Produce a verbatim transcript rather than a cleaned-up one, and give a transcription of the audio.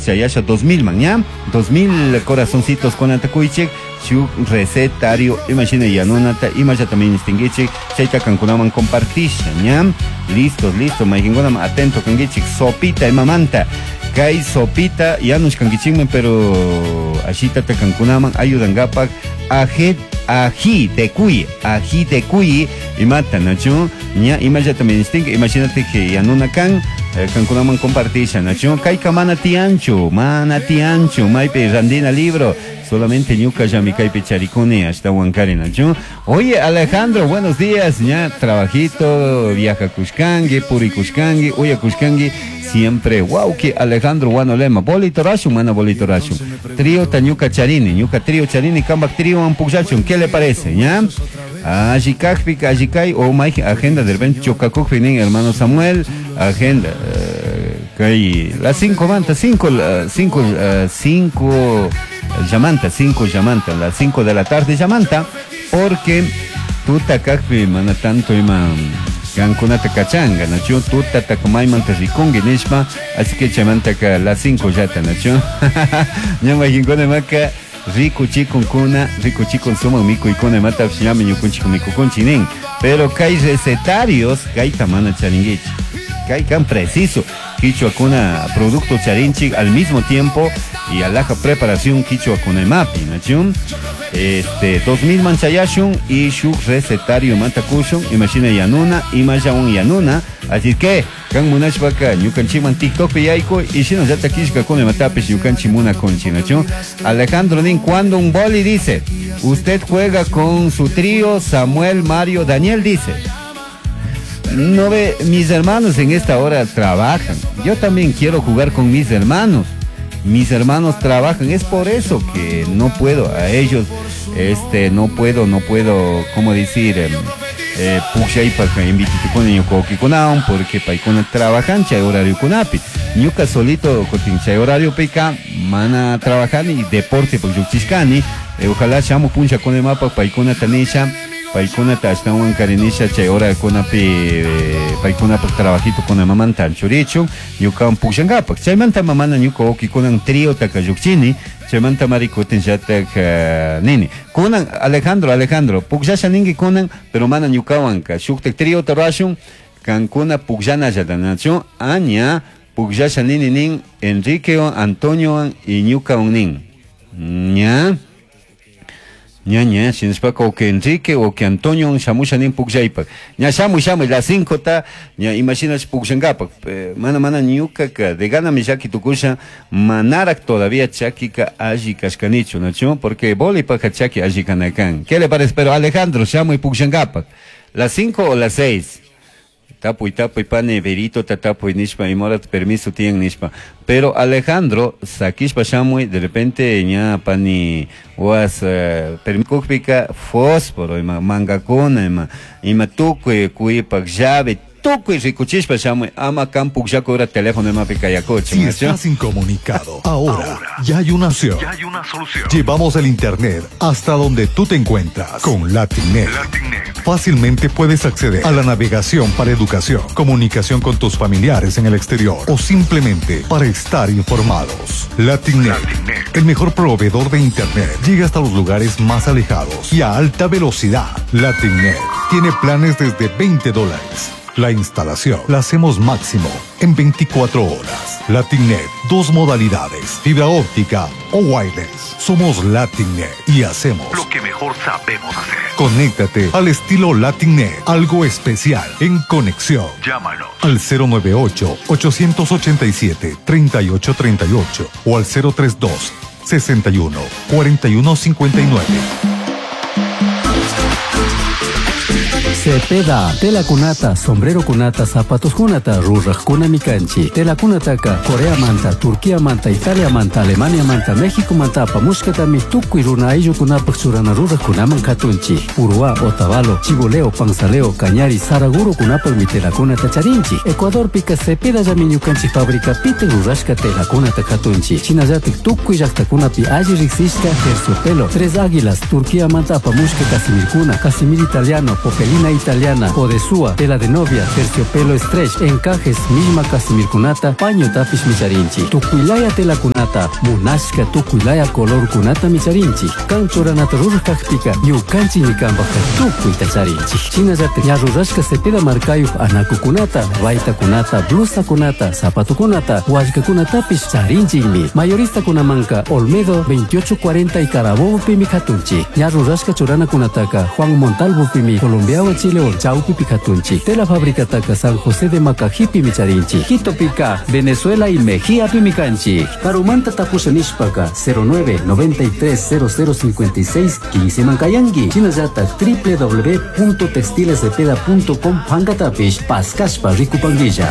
chayasha dos mil man, ¿ya? dos mil corazoncitos con atakuichik, su recetario, imagina yanunata, imagina también extinguichik, chaita cancunaman compartisha, ¿ya? Listos, listos, maijingonam, atento canguichik, sopita, mamanta. Kai sopita, ya nos canguichikmen, pero ashita te cancunaman, ayudan gapak, ajet, ají de cuy, ají de cuy, y mata, ¿nacho? Ya, imagina también extingue, imagínate que yanuna can, cancunaman compartisha, ¿nacho? Kai kamana tiancho, mana tiancho, maipe randina libro. Solamente ñuca ya mi caipe charicone hasta Huancari, ¿no? Oye, Alejandro, buenos días, ya, trabajito, viaja a Cuscangue, puri Cuscangue, oye, Cuscangue, siempre, wow, que Alejandro, bueno, lema, bolito rashum, mana bolito rashum, trío tañuca charini, ñuca trío charini, cambak trío ampuxachum, ¿qué le parece, ya? Ajikakpik, ajikai, o mai agenda del repente chocacukpinin, hermano Samuel, agenda, que las cinco manta, cinco, cinco, cinco, Yamanta, cinco Yamanta, las cinco de la tarde Yamanta, porque tú takakpi mana tanto ima gankunata kachanga, nacho, tú tatakamay manta rikongi nishma, así que chamanta ka las cinco yata, nacho. Nyama hinkone maka rico chico kuna, rico chico suma mico y kone mata shiyame yukunchi mico kunchinin, pero kai recetarios, kai tamana charingichi, kai kan preciso. Quichua kuna producto charinchi al mismo tiempo y alaja preparación quichua kuna mapi, ¿no? Este, dos mil manchayashun y shuk recetario matakushun, imagina yanuna, imagina un yanuna, así que, kan munashbaka, ñukanchiman TikTok piyaiko, y si no ya takishka kuna matapis ñukanchimuna conchi, ¿no? Alejandro Nin, cuando un boli dice, usted juega con su trío, Samuel, Mario, Daniel dice. No ve, mis hermanos en esta hora trabajan. Yo también quiero jugar con mis hermanos. Mis hermanos trabajan. Es por eso que no puedo a ellos, este, no puedo, no puedo, ¿cómo decir? Eh, puxay para que invite con ellos con porque paikona trabajan chay horario con api. Ñuka solito con chay horario peka mana trabajar y deporte por yuchiscani. Ojalá chamo puncha con el mapa paikona tanisha. Paikuna tashtawan karinisha chay hora kunapi paikuna pak trabajito kuna mamantan churichu yukan puxangapak chaymanta mamana ñuka oki kunan trío taka yukchini chaymanta marikutin yatak uh, nini kunan Alejandro Alejandro puxasha ningi kunan pero mana ñukawanka shuktek trío tarashun kankuna puxana yatanachu aña puxasha nini nin Enrique Antonio y ñukawan nin ña ña ña sinspaka o que Enrique o que Antonio shamusha nin puxaypak ña shamu shamu las cinco ta ña imaginas puxangapak mana mana ñuka ka de gana me yaki tukusha manarak todavía chakika aji kashkanichu nacho porque boli pa chaki aji kanakan. ¿Qué le parece? Pero Alejandro shamu y puxangapak las cinco o las seis tapu y tapu y pane verito tatapu y nishpa y morat permiso tienen nishpa. Pero Alejandro sakishpa shamui de repente ña pani was uh, permikukpika fósforo ima mangakuna ima ima tukui kuipak llave tukui rikuchishpa shamui ama kampuk yakura teléfono ima pikayakoche. Si estás incomunicado, ahora, ahora ya hay una opción. Ya hay una solución. Llevamos el internet hasta donde tú te encuentras con Latinnet. Latinnet. Fácilmente puedes acceder a la navegación para educación, comunicación con tus familiares en el exterior o simplemente para estar informados. Latinnet, Latinnet, el mejor proveedor de internet, llega hasta los lugares más alejados y a alta velocidad. Latinnet tiene planes desde veinte dólares. La instalación la hacemos máximo en veinticuatro horas. Latinnet, dos modalidades, fibra óptica o wireless. Somos Latinnet y hacemos lo que mejor sabemos hacer. Conéctate al estilo Latinnet, algo especial en conexión. Llámanos al cero nueve ocho, ocho ocho siete, tres ocho tres ocho o al cero tres dos, sesenta y uno, cuarenta y uno cincuenta y nueve. Cepeda, tela kunata, sombrero kunata, zapatos kunata, rurrak kuna mikanchi. Tela kunataka, Corea manta, Turquía manta, Italia manta, Alemania manta, México manta, pamushkatami, tuku y runa ayo kunapak surana rurrak kunaman katunchi. Urua, Otavalo, Chiboleo, Panzaleo, Cañari, Saraguro kunapak mi tela kunata charinchi. Ecuador pika Cepeda yaminyukanchi fabrica pite rurashka tela kunata katunchi. China yatik tuku y yakta kunapi ayi riksishka terciopelo. Tres águilas, Turquía manta, pamushka casimir kuna, casimir italiano, popelina italiana, o de sua, tela de novia, terciopelo stretch, encajes, misma casimir kunata, paño tapish micharinchi. Tukuilaya tela kunata, munashka tukuilaya color kunata micharinchi. Kanchoranata rurkaktika, yukanchi nikambaka tukuy tacharinchi. Chinallata ya rurashka cepeda markayu anaku kunata, vaita kunata, blusa kunata, zapato kunata, washka kunatapish charinchimi. Mayorista kunamanka, Olmedo veintiocho cuarenta y Carabobo pimi katunchi. Ya rurashka chorana kunataka, Juan Montalvo pimi, Colombiawa Chile o Chaupi Picatunchi. Tela fábrica taka San José de Macajipi micharinchi. Quito Pica, Venezuela y Mejía pimicanchi. Carumanta tapusanishpaka cero nueve noventa y tres cero cero cincuenta y seis quince Mancayangi. Chinayata w w w punto textilesdepeda punto com Pangatapish Pascashpa Ricupanguilla.